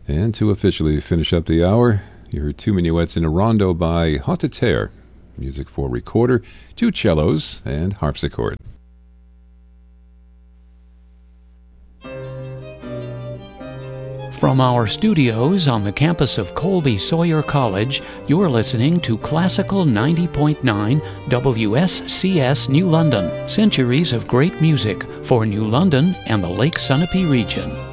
And to officially finish up the hour, you heard two minuets in a rondo by Haute Terre, music for recorder, two cellos, and harpsichord. From our studios on the campus of Colby Sawyer College, you're listening to Classical 90.9 WSCS New London, centuries of great music for New London and the Lake Sunapee region.